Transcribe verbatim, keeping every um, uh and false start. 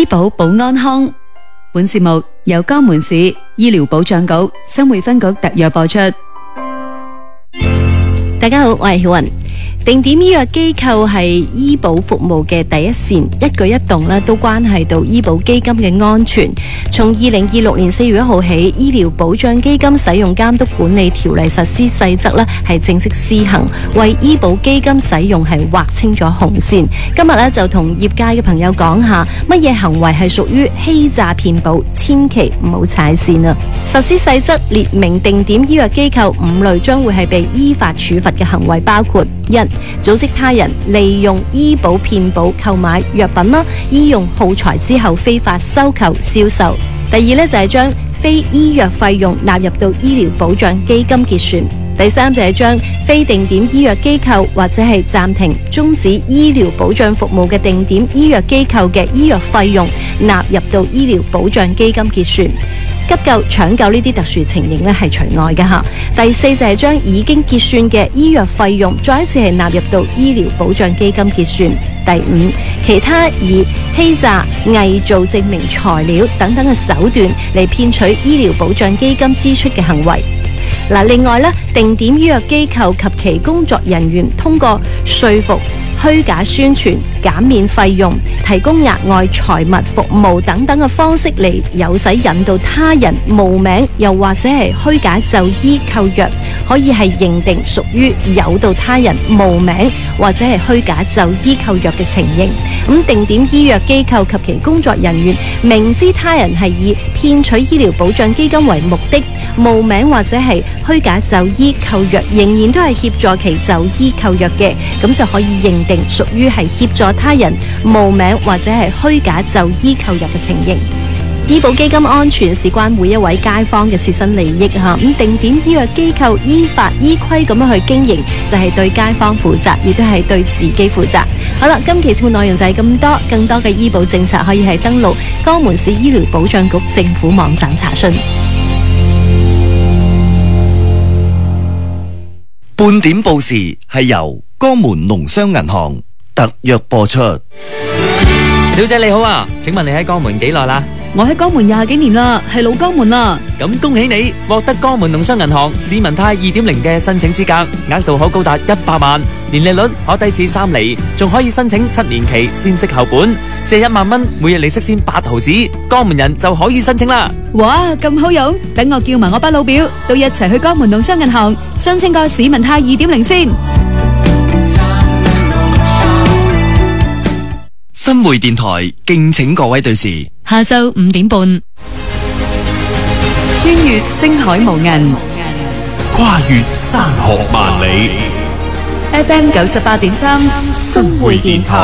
醫保保安康。本節目由江門市醫療保障局新會分局特約播出。 大家好，我係曉雲。定點醫藥機構係醫保服務嘅第一線，一舉一動咧都關係到醫保基金嘅安全。從二零二六年四月一號起，醫療保障基金使用監督管理條例實施細則咧係正式施行，為醫保基金使用係劃清咗紅線。今日咧就同業界嘅朋友講下乜嘢行為係屬於欺詐騙保，千祈唔好踩線啊！實施細則列明定點醫藥機構五類將會係被依法處罰嘅行為，包括一、組織他人利用醫保騙保購買藥品啦，醫用耗材之後非法收購銷售。第二呢，就係將非醫藥費用納入到醫療保障基金結算。第三就係將非定點醫藥機構或者係暫停終止醫療保障服務嘅定點醫藥機構嘅醫藥費用納入到醫療保障基金結算。急救、搶救呢啲特殊情形咧係除外嘅吓。第四就係將已經結算嘅醫藥費用再一次係納入到醫療保障基金結算。第五，其他以欺詐、偽造證明材料等等嘅手段嚟騙取醫療保障基金支出嘅行為。嗱，另外咧，定點醫藥機構及其工作人員通過說服、虛假宣傳、減免費用、提供額外財物服務等等嘅方式嚟誘使引導他人冒名，又或者係虛假就醫購藥，可以係認定屬於誘導他人冒名或者係虛假就醫購藥嘅情形。咁定點醫藥機構及其工作人員明知他人係以騙取醫療保障基金為目的，冒名或者係虛假就醫購藥，仍然都係協助其就醫購藥嘅，咁就可以認定屬於係協助他人冒名或者係虛假就醫購藥嘅情形。醫保基金安全事關每一位街坊嘅切身利益吓，咁定點醫藥機構依法依規咁樣去經營，就係對街坊負責，亦都係對自己負責。好啦，今期節目內容就係咁多，更多嘅醫保政策可以係登錄江門市醫療保障局政府網站查詢。 半點報時係由江門農商銀行特約播出。 小姐你好啊，請問你喺江門幾耐啦？ 我喺江門廿幾年啦，係老江門啦。 咁恭喜你獲得江門農商銀行市民貸二點零嘅申請資格，額度可高達一百萬，年利率可低至三厘，仲可以申請七年期先息後本，借一萬蚊，每日利息先八毫子，江門人就可以申請啦。 哇，咁好用！等我叫埋我班老表，都一齊去江門農商銀行申請個市民貸二點零先。 新會電台敬請各位對視， 下晝五點半，穿越星海無垠， 跨越山河萬里。 F M 九十八點三，新會電台。